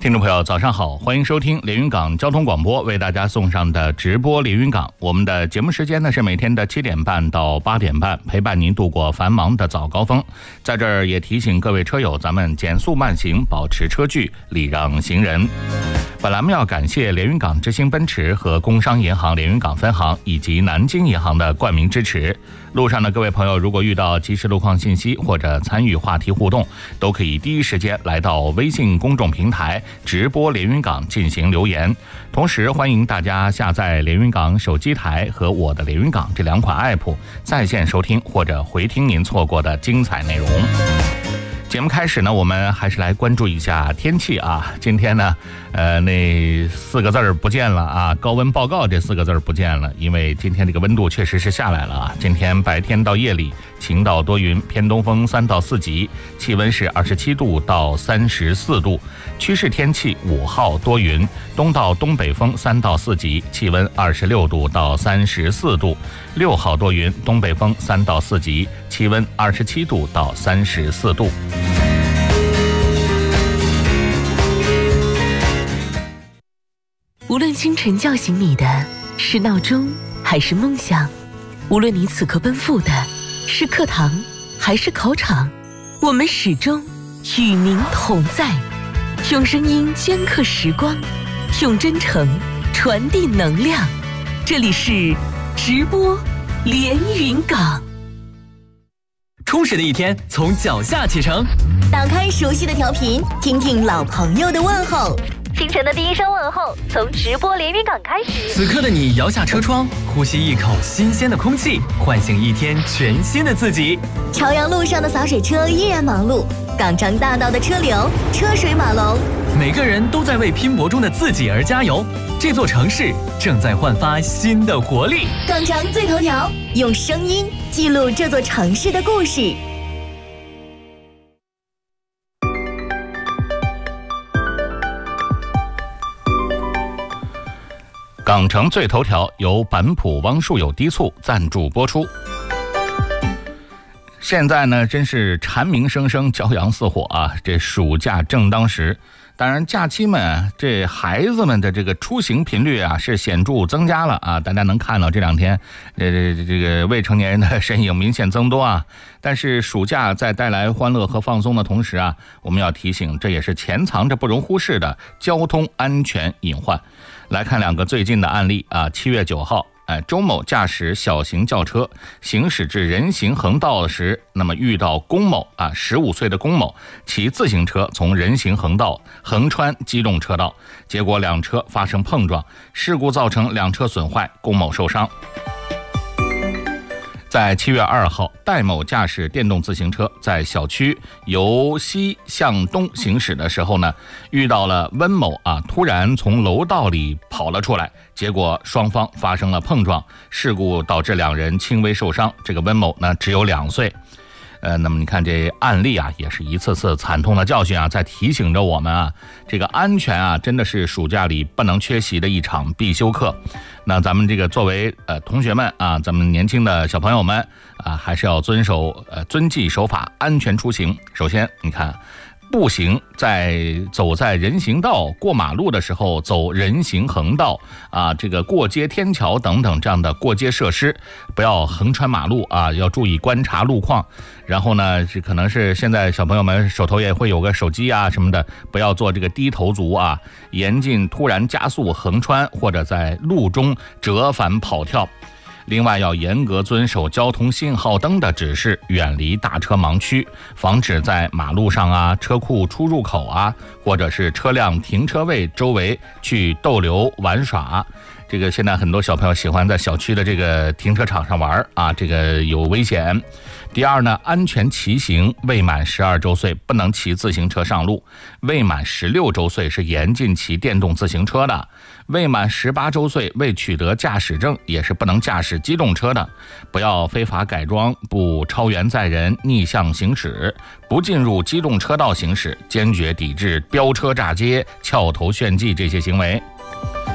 听众朋友早上好，欢迎收听连云港交通广播为大家送上的直播连云港。我们的节目时间呢是每天的7点半到8点半，陪伴您度过繁忙的早高峰。在这儿也提醒各位车友，咱们减速慢行，保持车距，礼让行人。本栏目要感谢连云港之星奔驰和工商银行连云港分行以及南京银行的冠名支持。路上的各位朋友，如果遇到即时路况信息或者参与话题互动，都可以第一时间来到微信公众平台直播连云港进行留言。同时欢迎大家下载连云港手机台和我的连云港这2款 app 在线收听或者回听您错过的精彩内容。节目开始呢，我们还是来关注一下天气啊。今天呢，那4个字儿不见了啊，高温报告这4个字儿不见了，因为今天这个温度确实是下来了啊。今天白天到夜里晴到多云，偏东风3到4级，气温是27度到34度。趋势天气5号多云，东到东北风3到4级，气温26度到34度。6号多云，东北风3到4级，气温27度到34度。 无论清晨叫醒你的是闹钟还是梦想，无论你此刻奔赴的是课堂还是考场，我们始终与您同在，用声音镌刻时光，用真诚传递能量。这里是直播连云港。 充实的一天从脚下启程， 打开熟悉的调频，听听老朋友的问候。 清晨的第一声问候，从直播连云港开始。 此刻的你摇下车窗，呼吸一口新鲜的空气，唤醒一天全新的自己。 朝阳路上的洒水车依然忙碌，港张大道的车流车水马龙， 每个人都在为拼搏中的自己而加油。这座城市正在焕发新的活力。 港张最头条，用声音记录这座城市的故事。 港城最头条由板浦汪树有低醋赞助播出。现在呢，真是蝉鸣声声，骄阳似火啊！这暑假正当时，当然假期们这孩子们的这个出行频率啊是显著增加了啊！大家能看到这2天，这个未成年人的身影明显增多啊。但是暑假在带来欢乐和放松的同时啊，我们要提醒，这也是潜藏着不容忽视的交通安全隐患。来看2个最近的案例啊，7月9号。周某驾驶小型轿车行驶至人行横道时，那么遇到龚某15岁的龚某骑自行车从人行横道横穿机动车道，结果2车发生碰撞，事故造成2车损坏，龚某受伤。在7月2号，戴某驾驶电动自行车在小区由西向东行驶的时候呢，遇到了温某突然从楼道里跑了出来，结果双方发生了碰撞，事故导致2人轻微受伤。这个温某呢只有2岁。那么你看这案例也是一次次惨痛的教训在提醒着我们这个安全真的是暑假里不能缺席的一场必修课。那咱们这个作为同学们咱们年轻的小朋友们还是要遵纪守法，安全出行。首先你看，步行走在人行道过马路的时候走人行横道这个过街天桥等等这样的过街设施，不要横穿马路要注意观察路况。然后呢，这可能是现在小朋友们手头也会有个手机什么的，不要做这个低头族严禁突然加速横穿或者在路中折返跑跳。另外要严格遵守交通信号灯的指示，远离大车盲区，防止在马路上车库出入口或者是车辆停车位周围去逗留玩耍。这个现在很多小朋友喜欢在小区的这个停车场上玩这个有危险。第二呢，安全骑行，未满12周岁不能骑自行车上路，未满16周岁是严禁骑电动自行车的，未满18周岁未取得驾驶证也是不能驾驶机动车的，不要非法改装，不超员载人，逆向行驶，不进入机动车道行驶，坚决抵制飙车炸街、翘头炫技这些行为。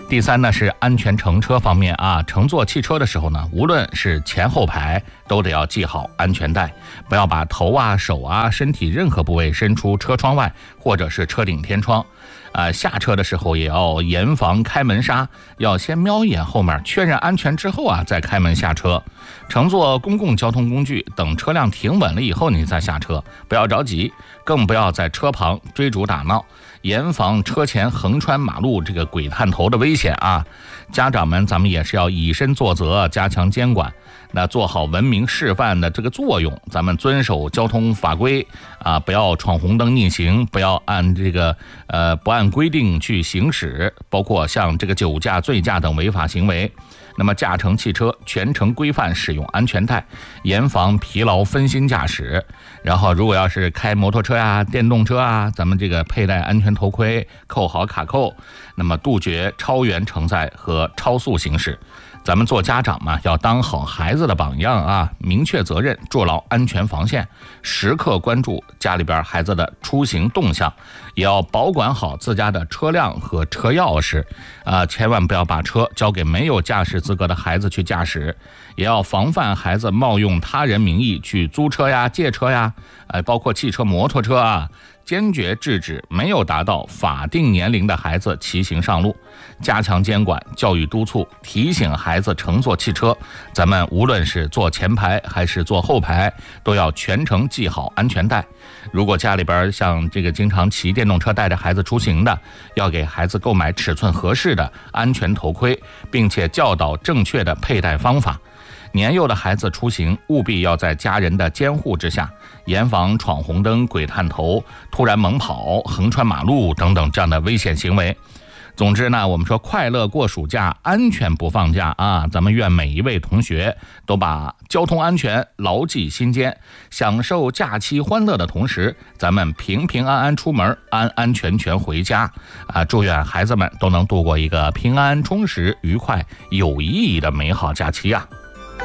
第三呢是安全乘车方面啊，乘坐汽车的时候呢，无论是前后排都得要系好安全带，不要把头啊、手啊、身体任何部位伸出车窗外或者是车顶天窗。下车的时候也要严防开门刹，要先瞄一眼后面，确认安全之后啊再开门下车。乘坐公共交通工具，等车辆停稳了以后你再下车，不要着急，更不要在车旁追逐打闹，严防车前横穿马路这个鬼探头的危险啊！家长们，咱们也是要以身作则，加强监管，那做好文明示范的这个作用。咱们遵守交通法规啊，不要闯红灯逆行，不要按这个不按规定去行驶，包括像这个酒驾、醉驾等违法行为。那么驾乘汽车全程规范使用安全带，严防疲劳分心驾驶。然后如果要是开摩托车呀、电动车啊，咱们这个佩戴安全头盔，扣好卡扣，那么杜绝超员承载和超速行驶。咱们做家长嘛，要当好孩子的榜样啊，明确责任，筑牢安全防线，时刻关注家里边孩子的出行动向，也要保管好自家的车辆和车钥匙千万不要把车交给没有驾驶资格的孩子去驾驶，也要防范孩子冒用他人名义去租车呀、借车呀，包括汽车、摩托车啊，坚决制止没有达到法定年龄的孩子骑行上路，加强监管、教育督促，提醒孩子乘坐汽车，咱们无论是坐前排还是坐后排，都要全程系好安全带。如果家里边像这个经常骑电动车带着孩子出行的，要给孩子购买尺寸合适的安全头盔，并且教导正确的佩戴方法。年幼的孩子出行务必要在家人的监护之下，严防闯红灯、鬼探头、突然猛跑、横穿马路等等这样的危险行为。总之呢，我们说快乐过暑假，安全不放假啊！咱们愿每一位同学都把交通安全牢记心间，享受假期欢乐的同时，咱们平平安安出门，安安全全回家啊！祝愿孩子们都能度过一个平安、充实、愉快、有意义的美好假期啊！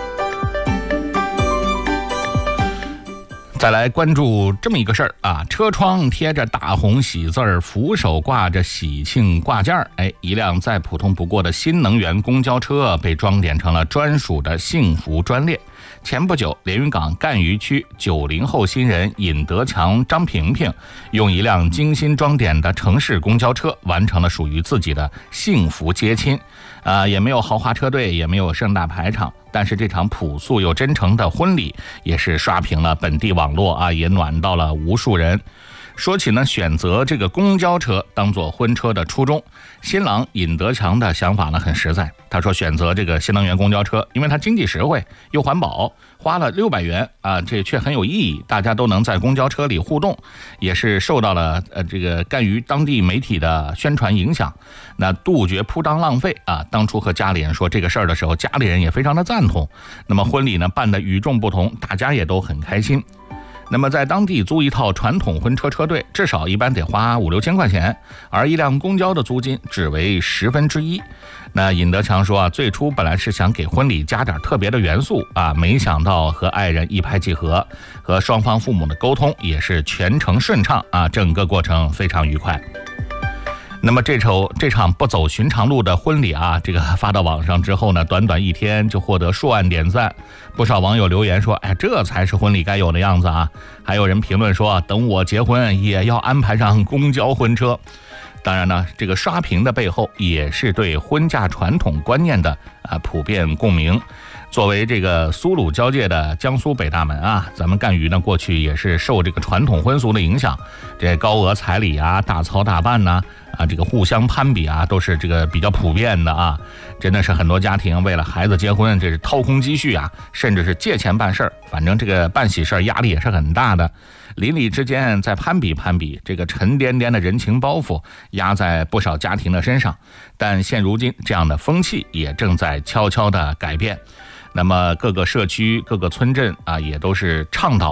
再来关注这么一个事儿啊，车窗贴着大红喜字儿，扶手挂着喜庆挂件儿。一辆再普通不过的新能源公交车被装点成了专属的幸福专列。前不久，连云港赣榆区90后新人尹德强、张萍萍用一辆精心装点的城市公交车完成了属于自己的幸福接亲。也没有豪华车队，也没有盛大排场，但是这场朴素又真诚的婚礼也是刷屏了本地网络啊，也暖到了无数人。说起呢，选择这个公交车当做婚车的初衷，新郎尹德强的想法呢很实在。他说选择这个新能源公交车，因为它经济实惠又环保，花了600元啊，这却很有意义，大家都能在公交车里互动，也是受到了这个赣榆当地媒体的宣传影响。那杜绝铺张浪费啊，当初和家里人说这个事儿的时候，家里人也非常的赞同。那么婚礼呢办得与众不同，大家也都很开心。那么在当地租一套传统婚车车队，至少一般得花5、6千块钱，而一辆公交的租金只为1/10。那尹德强说最初本来是想给婚礼加点特别的元素啊，没想到和爱人一拍即合，和双方父母的沟通也是全程顺畅啊，整个过程非常愉快。那么这场不走寻常路的婚礼啊，这个发到网上之后呢，短短1天就获得数万点赞，不少网友留言说，这才是婚礼该有的样子啊！还有人评论说，等我结婚也要安排上公交婚车。当然呢，这个刷屏的背后也是对婚嫁传统观念的普遍共鸣。作为这个苏鲁交界的江苏北大门啊，咱们赣榆呢过去也是受这个传统婚俗的影响，这高额彩礼啊、大操大办呐这个互相攀比啊，都是这个比较普遍的啊。真的是很多家庭为了孩子结婚，这是掏空积蓄啊，甚至是借钱办事儿，反正这个办喜事儿压力也是很大的。邻里之间再攀比，这个沉甸甸的人情包袱压在不少家庭的身上。但现如今这样的风气也正在悄悄的改变。那么各个社区、各个村镇啊，也都是倡导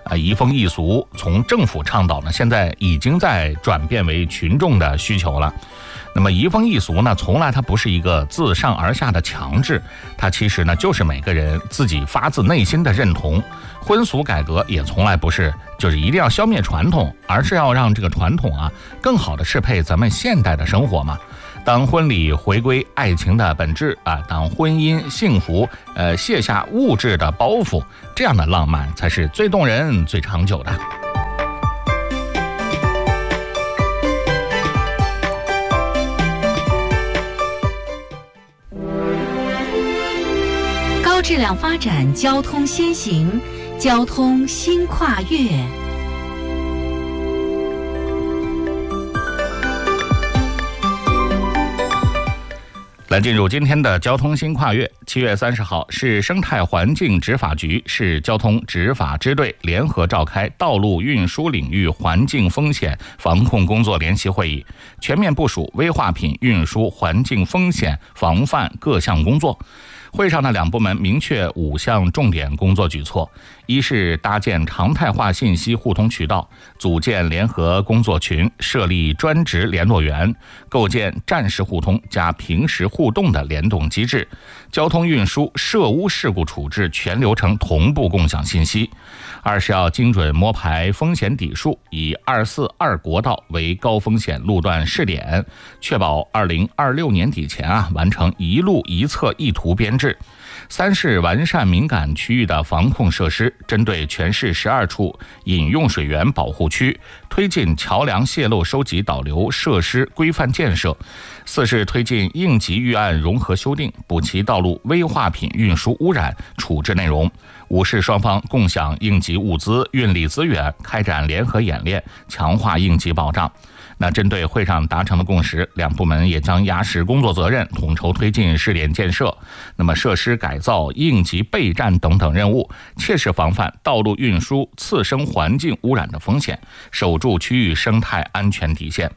移风易俗从政府倡导呢，现在已经在转变为群众的需求了。那么移风易俗呢，从来它不是一个自上而下的强制，它其实呢就是每个人自己发自内心的认同。婚俗改革也从来不是就是一定要消灭传统，而是要让这个传统啊更好的适配咱们现代的生活嘛。当婚礼回归爱情的本质啊，当婚姻幸福卸下物质的包袱，这样的浪漫才是最动人、最长久的。 高质量发展交通先行，交通新跨越。 来进入今天的交通新跨越。7月30号，市生态环境执法局、市交通执法支队联合召开道路运输领域环境风险防控工作联席会议，全面部署危化品运输环境风险防范各项工作。会上的两部门明确5项重点工作举措：一是搭建常态化信息互通渠道，组建联合工作群，设立专职联络员，构建战时互通加平时互动的联动机制，交通运输涉污事故处置全流程同步共享信息。二是要精准摸排风险底数，以242国道为高风险路段试点，确保2026年底前完成一路一测一图编制。三是完善敏感区域的防控设施，针对全市12处饮用水源保护区，推进桥梁泄漏收集导流设施规范建设。四是推进应急预案融合修订，补齐道路危化品运输污染处置内容。五是双方共享应急物资、运力资源，开展联合演练，强化应急保障。那针对会上达成的共识，两部门也将压实工作责任，统筹推进试点建设，那么设施改造、应急备战等等任务，切实防范道路运输次生环境污染的风险，守住区域生态安全底线。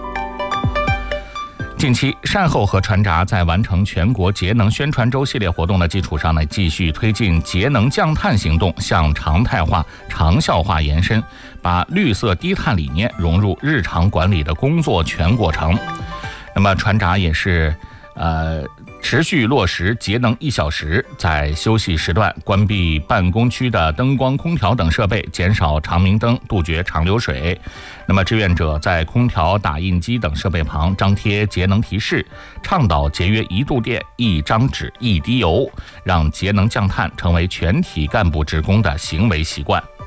近期，善后和船闸在完成全国节能宣传周系列活动的基础上呢，继续推进节能降碳行动向常态化、长效化延伸，把绿色低碳理念融入日常管理的工作全过程。那么，船闸也是持续落实节能1小时，在休息时段关闭办公区的灯光、空调等设备，减少长明灯，杜绝长流水。那么志愿者在空调打印机等设备旁张贴节能提示，倡导节约1度电、1张纸、1滴油，让节能降碳成为全体干部职工的行为习惯。